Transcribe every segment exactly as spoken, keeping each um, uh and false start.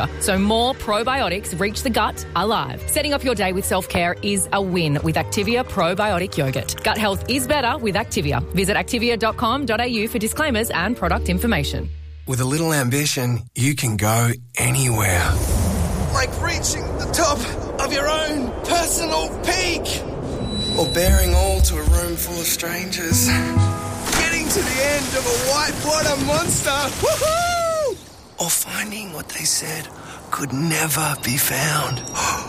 So more probiotics reach the gut alive. Setting up your day with self-care is a win with Activia Probiotic Yogurt. Gut health is better with Activia. Visit activia dot com dot a u for disclaimers and product information. With a little ambition, you can go anywhere. Like reaching the top of your own personal peak. Or bearing all to a room full of strangers. Getting to the end of a whitewater monster. Woohoo! Or finding what they said could never be found.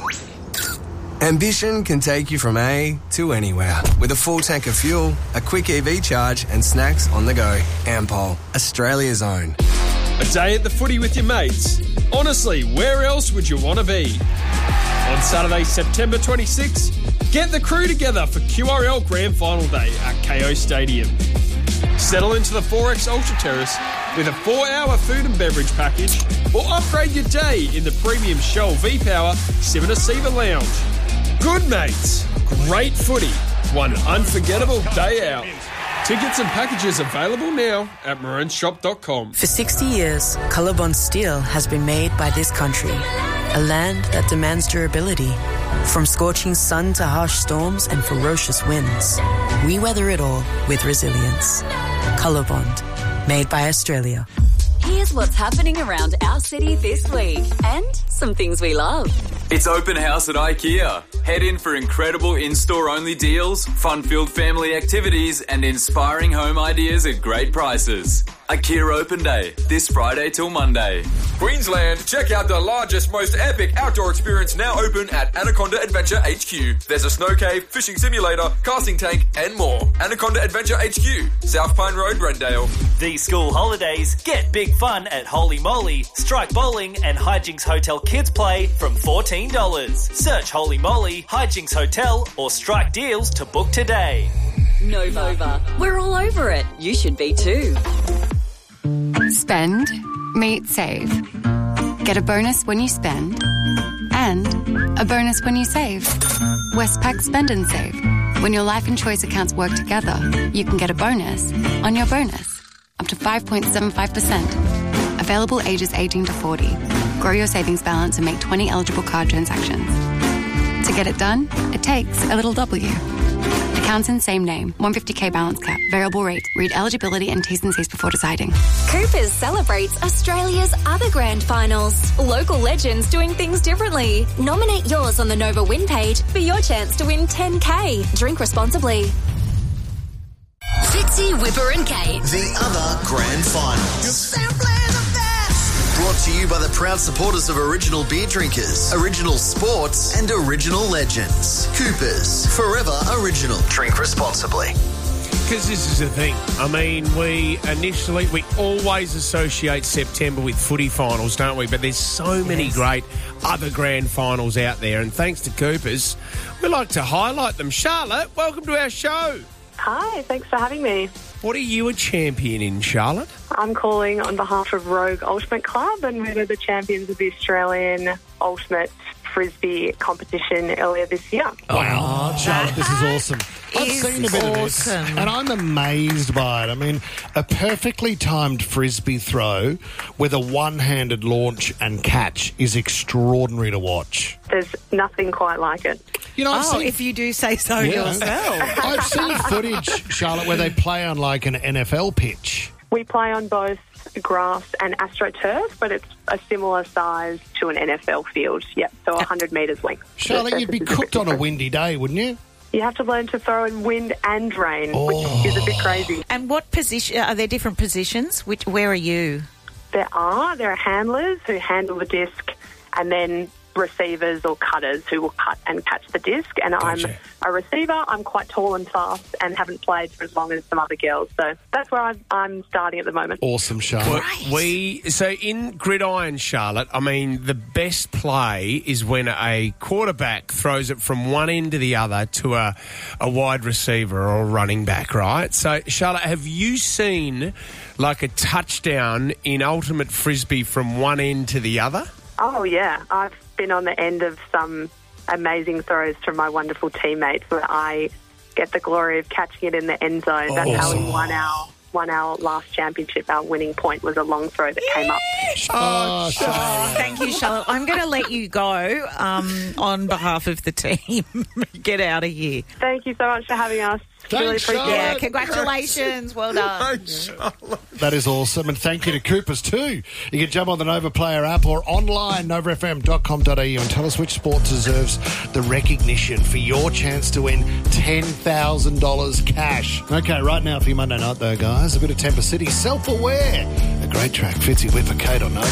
Ambition can take you from A to anywhere. With a full tank of fuel, a quick E V charge and snacks on the go. Ampol, Australia's own. A day at the footy with your mates. Honestly, where else would you want to be? On Saturday, September twenty-sixth, get the crew together for Q R L Grand Final Day at K O Stadium. Settle into the four X Ultra Terrace with a four-hour food and beverage package, or upgrade your day in the premium Shell V-Power Simona Siva Lounge. Good mates, great footy, one unforgettable day out. Tickets and packages available now at maroon shop dot com. For sixty years, Colorbond Steel has been made by this country, a land that demands durability. From scorching sun to harsh storms and ferocious winds, we weather it all with resilience. Colorbond, made by Australia. Here's what's happening around our city this week and some things we love. It's open house at IKEA. Head in for incredible in-store only deals, fun-filled family activities and inspiring home ideas at great prices. IKEA Open Day, this Friday till Monday. Queensland, check out the largest, most epic outdoor experience now open at Anaconda Adventure H Q. There's a snow cave, fishing simulator, casting tank and more. Anaconda Adventure H Q, South Pine Road, Rendale. These school holidays, get big fun at Holy Moly, Strike Bowling and Hijinks Hotel Kids Play from fourteen dollars. Search Holy Moly, Hijinks Hotel or Strike Deals to book today. Nova. Nova. We're all over it. You should be too. Spend, meet, save. Get a bonus when you spend and a bonus when you save. Westpac Spend and Save. When your life and choice accounts work together, you can get a bonus on your bonus, up to five point seven five percent. Available ages eighteen to forty. Grow your savings balance and make twenty eligible card transactions. To get it done, it takes a little W. Accounts in same name. one hundred fifty thousand balance cap. Variable rate. Read eligibility and T's and C's before deciding. Coopers celebrates Australia's other grand finals. Local legends doing things differently. Nominate yours on the Nova Win page for your chance to win ten K. Drink responsibly. Fitzy, Whipper and Kate. The other grand finals. Brought to you by the proud supporters of Original Beer Drinkers, Original Sports and Original Legends. Coopers, forever original. Drink responsibly. Because this is the thing. I mean, we initially, we always associate September with footy finals, don't we? But there's so many yes. great other grand finals out there. And thanks to Coopers, we like to highlight them. Charlotte, welcome to our show. Hi, thanks for having me. What are you a champion in, Charlotte? I'm calling on behalf of Rogue Ultimate Club, and we were the champions of the Australian Ultimate Frisbee competition earlier this year. Wow, Charlotte, this is awesome. I've seen a bit of this, and I'm amazed by it. I mean, a perfectly timed Frisbee throw with a one-handed launch and catch is extraordinary to watch. There's nothing quite like it. You know, I've oh, seen, if you do say so yeah. yourself. I've seen footage, Charlotte, where they play on like an N F L pitch. We play on both grass and AstroTurf, but it's a similar size to an N F L field. Yep, so one hundred metres length. Charlotte, you'd be cooked on a windy day, wouldn't you? You have to learn to throw in wind and rain, oh. which is a bit crazy. And what position, are there different positions? Which, where are you? There are. There are handlers who handle the disc, and then receivers or cutters who will cut and catch the disc. And gotcha. I'm a receiver. I'm quite tall and fast and haven't played for as long as some other girls. So that's where I'm, I'm starting at the moment. Awesome, Charlotte. Well, we so in gridiron, Charlotte, I mean, the best play is when a quarterback throws it from one end to the other to a, a wide receiver or a running back, right? So, Charlotte, have you seen like a touchdown in Ultimate Frisbee from one end to the other? Oh, yeah. I've been on the end of some amazing throws from my wonderful teammates where I get the glory of catching it in the end zone. That's oh. how we won our won our last championship. Our winning point was a long throw that came up. Oh, Oh, thank you, Charlotte. I'm going to let you go um, on behalf of the team. Get out of here. Thank you so much for having us. Really Thanks, appreciate Yeah, it. congratulations. Well done. That is awesome. And thank you to Coopers too. You can jump on the Nova Player app or online, nova f m dot com dot a u, and tell us which sport deserves the recognition for your chance to win ten thousand dollars cash. Okay, right now for your Monday night though, guys, a bit of Temper City, Self-Aware. A great track, Fitzy Whipper, Kate on Nova.